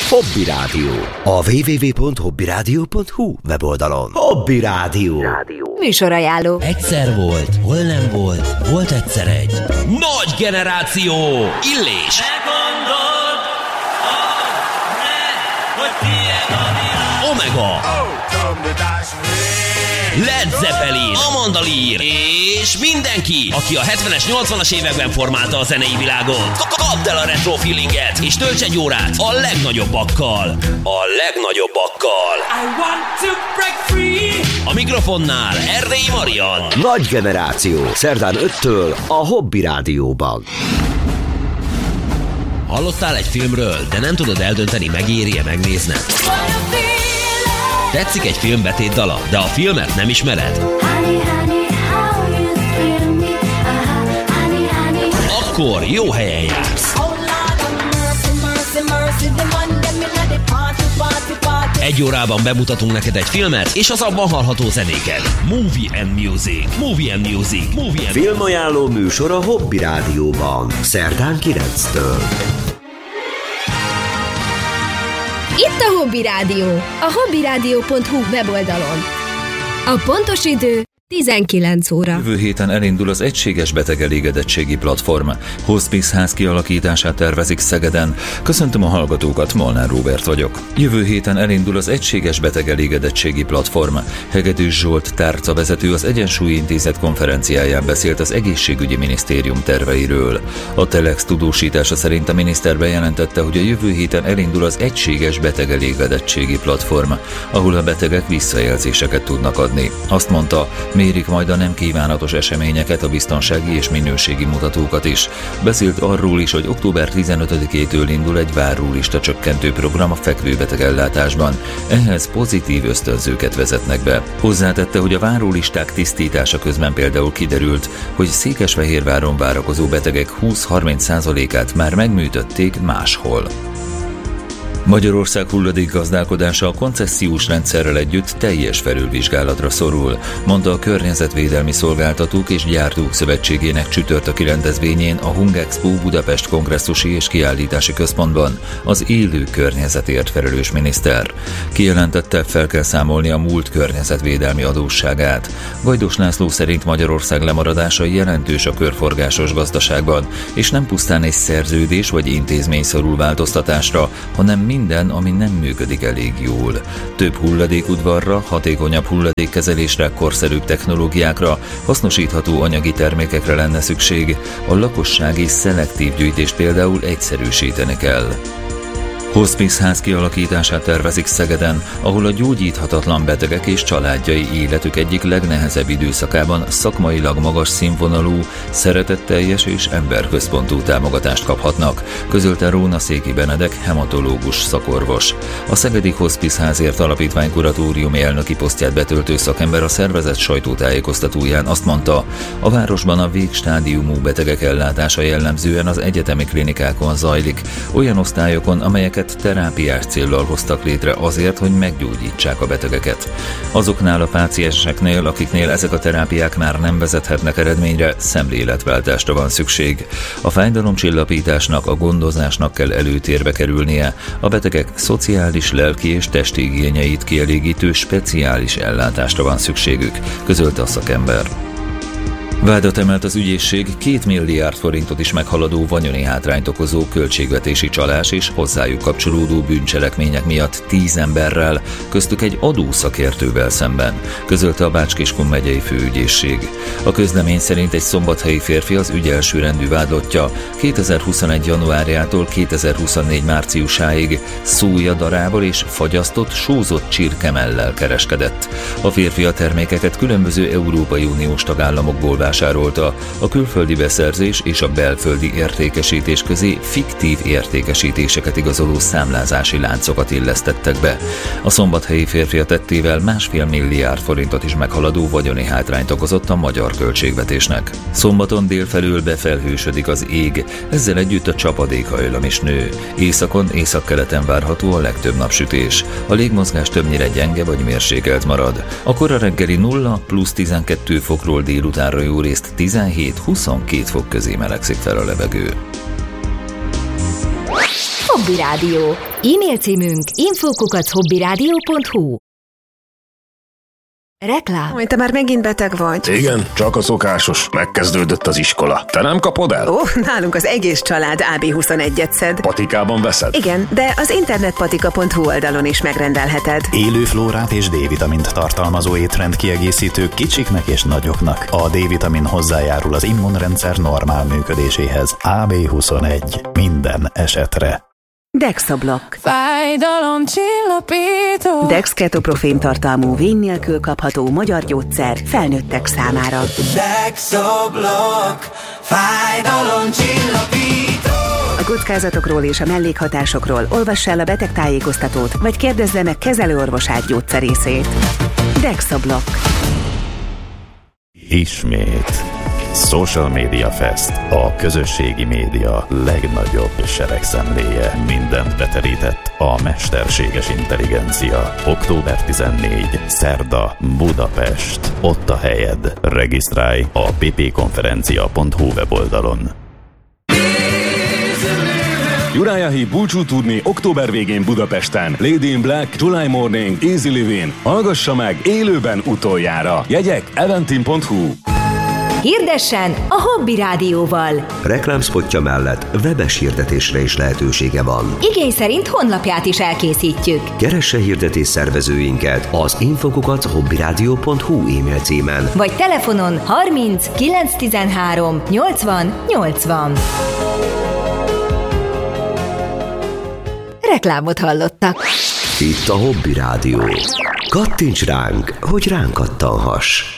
Hobby Rádió. A www.hobbyradio.hu weboldalon. Hobby Rádió. Műsorajánló. Egyszer volt, hol nem volt, volt egyszer egy nagy generáció. Illés. Megmondod, hogy tiéd a világ. Omega. Led Zeppelin, Amanda Lear és mindenki, aki a 70-es, 80-as években formálta a zenei világot. Kapd el a retro feelinget, és tölts egy órát a legnagyobbakkal. A legnagyobbakkal. I want to break free. A mikrofonnál Erdélyi Marian. Nagy generáció. Szerdán 5-től a Hobby Rádióban. Hallottál egy filmről, de nem tudod eldönteni, megéri-e megnézned? Tetszik egy film betétdala, de a filmet nem ismered? Akkor jó helyen jársz. Egy órában bemutatunk neked egy filmet, és az abban hallható zenéket. Movie and Music. Movie and Music. Movie and Filmajánló műsor a Hobby Rádióban. Szerdán 9-től. Itt a Hobby Rádió, a hobbyradio.hu weboldalon. A pontos idő 19 óra. Jövő héten elindul az Egységes Betegelégedettségi Platform. Hospice ház kialakítását tervezik Szegeden. Köszöntöm a hallgatókat, Molnár Róbert vagyok. Jövő héten elindul az Egységes Betegelégedettségi Platform. Hegedűs Zsolt tárcavezető az Egyensúly Intézet konferenciáján beszélt az Egészségügyi Minisztérium terveiről. A Telex tudósítása szerint a miniszter bejelentette, hogy a jövő héten elindul az Egységes Betegelégedettségi Platform, ahol a betegek visszajelzéseket tudnak adni. Azt mondta, mérik majd a nem kívánatos eseményeket, a biztonsági és minőségi mutatókat is. Beszélt arról is, hogy október 15-től indul egy várólista csökkentő program a fekvőbeteg ellátásban. Ehhez pozitív ösztönzőket vezetnek be. Hozzátette, hogy a várólisták tisztítása közben például kiderült, hogy Székesfehérváron várakozó betegek 20-30%-át már megműtötték máshol. Magyarország hulladékgazdálkodása a koncessziós rendszerrel együtt teljes felülvizsgálatra szorul, mondta a Környezetvédelmi Szolgáltatók és Gyártók Szövetségének csütörtöki rendezvényén a Hungexpo Budapest Kongresszusi és Kiállítási Központban az élő környezetért felelős miniszter. Kijelentette, fel kell számolni a múlt környezetvédelmi adósságát. Gajdos László szerint Magyarország lemaradása jelentős a körforgásos gazdaságban, és nem pusztán egy szerződés vagy intézmény szorul változtatásra, hanem minden, ami nem működik elég jól. Több hulladékudvarra, hatékonyabb hulladékkezelésre, korszerűbb technológiákra, hasznosítható anyagi termékekre lenne szükség. A lakossági szelektív gyűjtést például egyszerűsíteni kell. Hospice ház kialakítását tervezik Szegeden, ahol a gyógyíthatatlan betegek és családjai életük egyik legnehezebb időszakában szakmailag magas színvonalú, szeretetteljes és emberközpontú támogatást kaphatnak, közölte Róna Széki Benedek, hematológus szakorvos. A Szegedi Hospice házért alapítvány kuratóriumi elnöki posztját betöltő szakember a szervezet sajtótájékoztatóján azt mondta, a városban a végstádiumú betegek ellátása jellemzően az egyetemi klinikákon zajlik, olyan osztályokon, amelyeket terápiás céllal hoztak létre azért, hogy meggyógyítsák a betegeket. Azoknál a pácienseknél, akiknél ezek a terápiák már nem vezethetnek eredményre, szemléletváltásra van szükség. A fájdalomcsillapításnak, a gondozásnak kell előtérbe kerülnie, a betegek szociális, lelki és testi igényeit kielégítő speciális ellátásra van szükségük, közölte a szakember. Vádat emelt az ügyészség 2 milliárd forintot is meghaladó vagyoni hátrányt okozó költségvetési csalás és hozzájuk kapcsolódó bűncselekmények miatt 10 emberrel, köztük egy adószakértővel szemben, közölte a Bács-Kiskun megyei főügyészség. A közlemény szerint egy szombathelyi férfi az ügy elsőrendű vádlottja 2021. januárjától 2024. márciusáig szójadarával és fagyasztott, sózott csirkemellel kereskedett. A férfi a termékeket különböző Európai Uniós tagállamokból vásárolta, a külföldi beszerzés és a belföldi értékesítés közé fiktív értékesítéseket igazoló számlázási láncokat illesztettek be. A szombathelyi férfi a tettével 1,5 milliárd forintot is meghaladó vagyoni hátrányt okozott a magyar költségvetésnek. Szombaton délfelől befelhősödik az ég, ezzel együtt a csapadékhajlam is nő. Északon, északkeleten várható a legtöbb napsütés. A légmozgás többnyire gyenge vagy mérsékelt marad. A kora reggeli 0 plusz 12 fokról délutánra jó részt 17-22 fok közé melegszik fel a levegő. Hobby Rádió. E-mail címünk info@hobbyradio.hu. Reklám. Te már megint beteg vagy. Igen, csak a szokásos. Megkezdődött az iskola. Te nem kapod el? Nálunk az egész család AB21-et szed. Patikában veszed? Igen, de az internetpatika.hu oldalon is megrendelheted. Élő flórát és D-vitamint tartalmazó étrendkiegészítők kicsiknek és nagyoknak. A D-vitamin hozzájárul az immunrendszer normál működéséhez. AB21. Minden esetre. Dexablock. Fájdalomcsillapító. Dex ketoprofén tartalmú vén nélkül kapható magyar gyógyszer felnőttek számára. Dexablock, fájdalomcsillapító. A kockázatokról és a mellékhatásokról olvass el a betegtájékoztatót, vagy kérdezze meg kezelőorvosát gyógyszerészét. Dexablock. Ismét. Social Media Fest, a közösségi média legnagyobb seregszemléje. Mindent beterített a mesterséges intelligencia. Október 14. Szerda, Budapest. Ott a helyed. Regisztrálj a ppkonferencia.hu weboldalon. Uriah Heep búcsú turné október végén Budapesten. Lady in Black, July Morning, Easy Living. Hallgassa meg élőben utoljára. Jegyek eventim.hu. Hirdessen a Hobby Rádióval. Reklámspotja mellett webes hirdetésre is lehetősége van. Igény szerint honlapját is elkészítjük. Keresse hirdetés szervezőinket az info@hobbyradio.hu e-mail címen. Vagy telefonon 30 913 80 80. Reklámot hallottak. Itt a Hobby Rádió. Kattints ránk, hogy ránk kattanhass.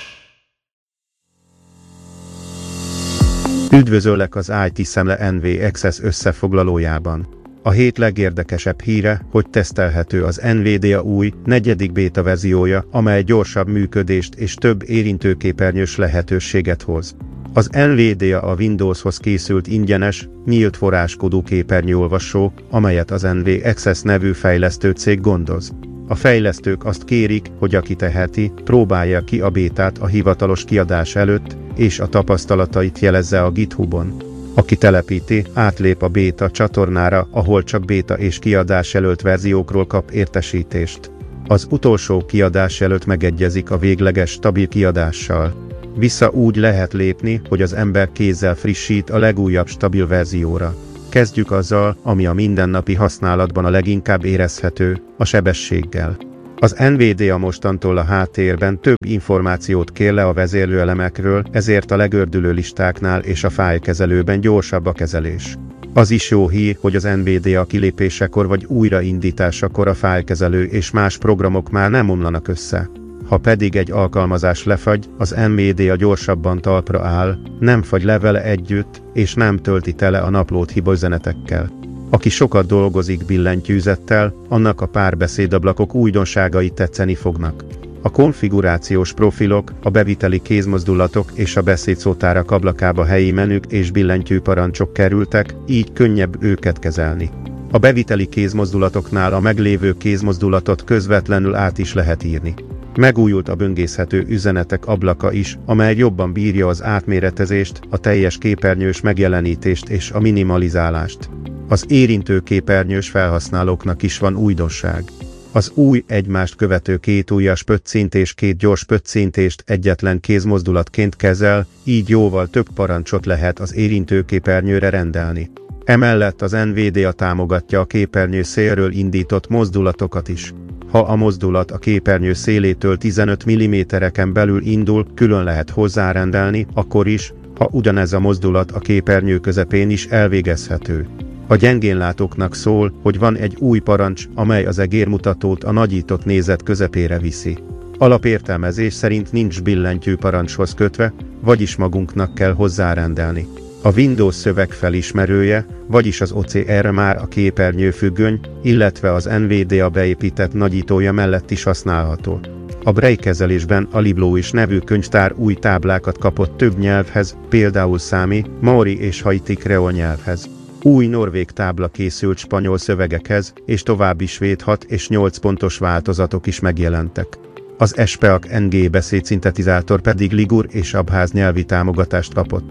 Üdvözöllek az IT Szemle NV Access összefoglalójában. A hét legérdekesebb híre, hogy tesztelhető az NVIDIA új, 4. béta verziója, amely gyorsabb működést és több érintőképernyős lehetőséget hoz. Az NVIDIA a Windowshoz készült ingyenes, nyílt forráskodó képernyőolvasó, amelyet az NV Access nevű fejlesztő cég gondoz. A fejlesztők azt kérik, hogy aki teheti, próbálja ki a bétát a hivatalos kiadás előtt, és a tapasztalatait jelezze a GitHubon. Aki telepíti, átlép a béta csatornára, ahol csak béta és kiadás előtt verziókról kap értesítést. Az utolsó kiadás előtt megegyezik a végleges stabil kiadással. Vissza úgy lehet lépni, hogy az ember kézzel frissít a legújabb stabil verzióra. Kezdjük azzal, ami a mindennapi használatban a leginkább érezhető, a sebességgel. Az NVIDIA mostantól a háttérben több információt kér le a vezérlőelemekről, ezért a legördülő listáknál és a fájlkezelőben gyorsabb a kezelés. Az is jó hír, hogy az NVIDIA kilépésekor vagy újraindításakor a fájlkezelő és más programok már nem omlanak össze. Ha pedig egy alkalmazás lefagy, az NVIDIA gyorsabban talpra áll, nem fagy le vele együtt, és nem tölti tele a naplót hibaüzenetekkel. Aki sokat dolgozik billentyűzettel, annak a párbeszédablakok újdonságai tetszeni fognak. A konfigurációs profilok, a beviteli kézmozdulatok és a beszédszótárak ablakába helyi menük és billentyűparancsok kerültek, így könnyebb őket kezelni. A beviteli kézmozdulatoknál a meglévő kézmozdulatot közvetlenül át is lehet írni. Megújult a böngészhető üzenetek ablaka is, amely jobban bírja az átméretezést, a teljes képernyős megjelenítést és a minimalizálást. Az érintőképernyős felhasználóknak is van újdonság. Az új egymást követő két ujjas pöccint és két gyors pöccintést egyetlen kézmozdulatként kezel, így jóval több parancsot lehet az érintőképernyőre rendelni. Emellett az NVIDIA támogatja a képernyő szélről indított mozdulatokat is. Ha a mozdulat a képernyő szélétől 15 mm-eken belül indul, külön lehet hozzárendelni, akkor is, ha ugyanez a mozdulat a képernyő közepén is elvégezhető. A gyengénlátóknak szól, hogy van egy új parancs, amely az egérmutatót a nagyított nézet közepére viszi. Alapértelmezés szerint nincs billentyű parancshoz kötve, vagyis magunknak kell hozzárendelni. A Windows szövegfelismerője, vagyis az OCR már a képernyőfüggöny, illetve az NVIDIA beépített nagyítója mellett is használható. A Braille kezelésben a Liblo is nevű könyvtár új táblákat kapott több nyelvhez, például számi, maori és haiti kreol nyelvhez. Új norvég tábla készült spanyol szövegekhez, és további svéd 6 és 8 pontos változatok is megjelentek. Az SPEAC NG beszédszintetizátor pedig ligur és abház nyelvi támogatást kapott.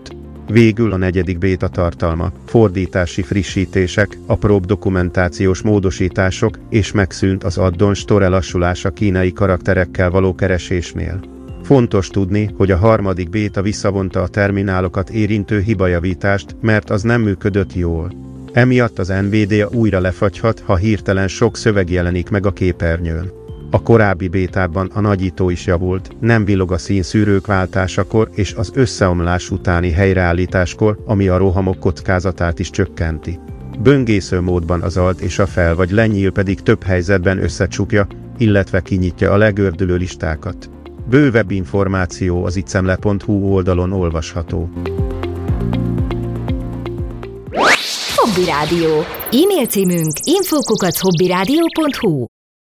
Végül a 4. béta tartalma, fordítási frissítések, apróbb dokumentációs módosítások és megszűnt az addon store lassulás a kínai karakterekkel való keresésnél. Fontos tudni, hogy a 3. béta visszavonta a terminálokat érintő hibajavítást, mert az nem működött jól. Emiatt az Nvidia újra lefagyhat, ha hirtelen sok szöveg jelenik meg a képernyőn. A korábbi bétában a nagyító is javult, nem villog a színszűrők váltásakor és az összeomlás utáni helyreállításkor, ami a rohamok kockázatát is csökkenti. Böngésző módban az alt és a fel vagy lenyíl pedig több helyzetben összecsukja, illetve kinyitja a legördülő listákat. Bővebb információ az ittszemle.hu oldalon olvasható. Hobby Rádió. E-mail címünk info@hobbyradio.hu.